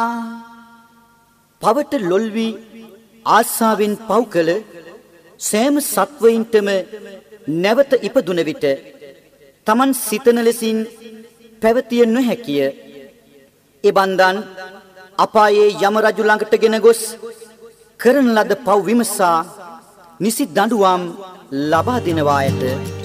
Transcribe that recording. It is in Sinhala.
පවට ලොල් වී ආසාවෙන් පව් කළ සෑම සත්වයින්ටම නැවත ඉපදුන විට තමන් සිතන ලෙසින් පැවතිය නොහැකිය. ඒ බන්දන් අපායේ යම රජු ළඟට ගෙන ගොස් කරන ලද පව් විමසා නිසි දඬුවම් ලබා දෙනවා ඇත.